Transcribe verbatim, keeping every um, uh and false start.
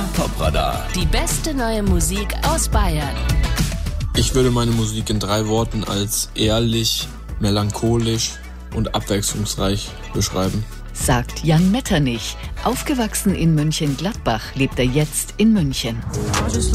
Top-Radar. Die beste neue Musik aus Bayern. Ich würde meine Musik in drei Worten als ehrlich, melancholisch und abwechslungsreich beschreiben. Sagt Jan Metternich. Aufgewachsen in Mönchengladbach, lebt er jetzt in München.